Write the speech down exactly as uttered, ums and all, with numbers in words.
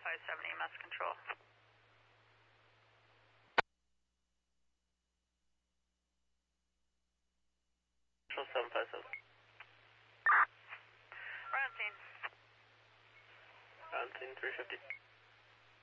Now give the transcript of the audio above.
five seven E M S control. Control seven five seven. We're on scene. On scene three fifty.